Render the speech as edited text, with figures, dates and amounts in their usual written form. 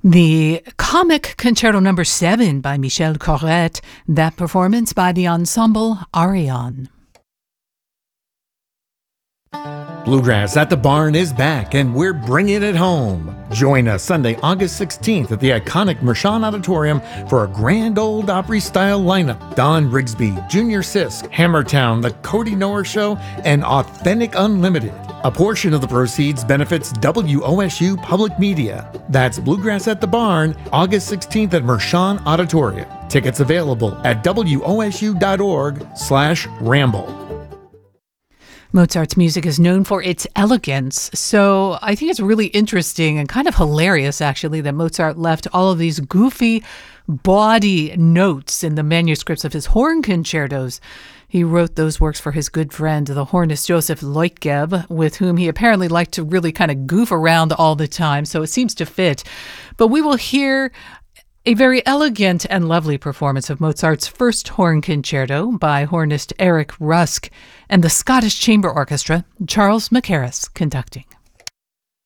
The comic Concerto No. 7 by Michel Corrette, that performance by the ensemble Arion. Bluegrass at the Barn is back, and we're bringing it home. Join us Sunday, August 16th at the iconic Mershon Auditorium for a grand old Opry-style lineup. Don Rigsby, Junior Sisk, Hammertown, The Cody Noer Show, and Authentic Unlimited. A portion of the proceeds benefits WOSU Public Media. That's Bluegrass at the Barn, August 16th at Mershon Auditorium. Tickets available at wosu.org/ramble. Mozart's music is known for its elegance, so I think it's really interesting and kind of hilarious, actually, that Mozart left all of these goofy bawdy notes in the manuscripts of his horn concertos. He wrote those works for his good friend, the hornist Joseph Leutgeb, with whom he apparently liked to really kind of goof around all the time, so it seems to fit. But we will hear a very elegant and lovely performance of Mozart's first horn concerto by hornist Eric Rusk and the Scottish Chamber Orchestra, Charles Mackerras conducting.